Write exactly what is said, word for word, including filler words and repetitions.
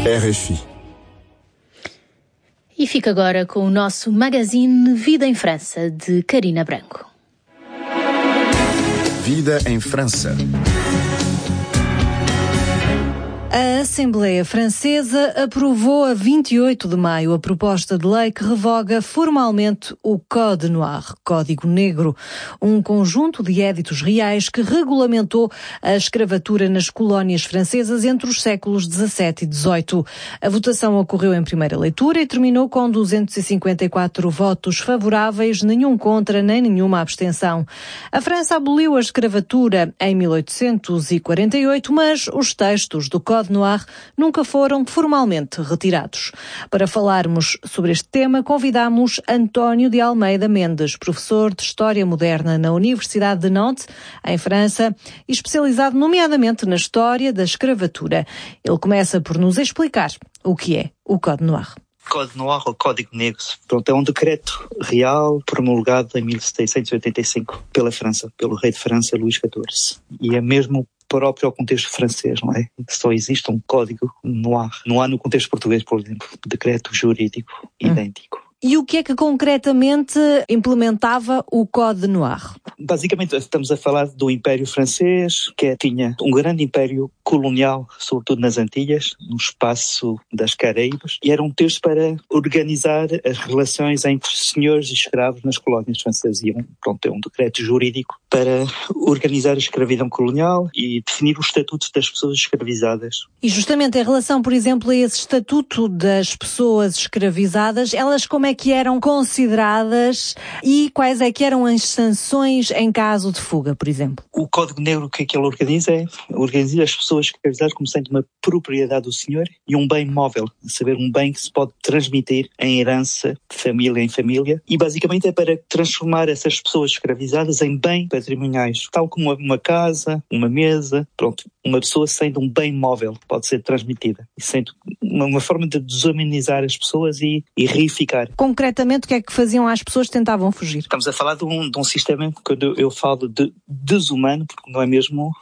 R F I. E fica agora com o nosso magazine Vida em França, de Carina Branco. Vida em França. A Assembleia Francesa aprovou a vinte e oito de maio a proposta de lei que revoga formalmente o Code Noir, Código Negro, um conjunto de éditos reais que regulamentou a escravatura nas colónias francesas entre os séculos dezassete e dezoito. A votação ocorreu em primeira leitura e terminou com duzentos e cinquenta e quatro votos favoráveis, nenhum contra nem nenhuma abstenção. A França aboliu a escravatura em mil oitocentos e quarenta e oito, mas os textos do Code Noir nunca foram formalmente retirados. Para falarmos sobre este tema, convidamos António de Almeida Mendes, professor de História Moderna na Universidade de Nantes, em França, e especializado nomeadamente na história da escravatura. Ele começa por nos explicar o que é o Code Noir. Code Noir, ou Código Negro, pronto, é um decreto real promulgado em mil seiscentos e oitenta e cinco pela França, pelo rei de França, Luís catorze. E é mesmo próprio ao contexto francês, não é? Só existe um código noir. Não há no contexto português, por exemplo, decreto jurídico hum. idêntico. E o que é que concretamente implementava o Code Noir? Basicamente estamos a falar do Império Francês, que tinha um grande império colonial, sobretudo nas Antilhas, no espaço das Caraíbas, e era um texto para organizar as relações entre senhores e escravos nas colónias francesas. E um, pronto, é um decreto jurídico para organizar a escravidão colonial e definir o estatuto das pessoas escravizadas. E justamente em relação, por exemplo, a esse estatuto das pessoas escravizadas, elas como é que eram consideradas e quais é que eram as sanções em caso de fuga, por exemplo? O Código Negro, o que é que ele organiza? É organiza as pessoas escravizadas como sendo uma propriedade do senhor e um bem móvel, a saber, um bem que se pode transmitir em herança de família em família, e basicamente é para transformar essas pessoas escravizadas em bem patrimoniais, tal como uma casa, uma mesa, pronto, uma pessoa sendo um bem móvel que pode ser transmitida, e sendo uma, uma forma de desumanizar as pessoas e, e reificar. Concretamente, o que é que faziam às pessoas que tentavam fugir? Estamos a falar de um, de um sistema, quando eu falo de desumano, porque não é mesmo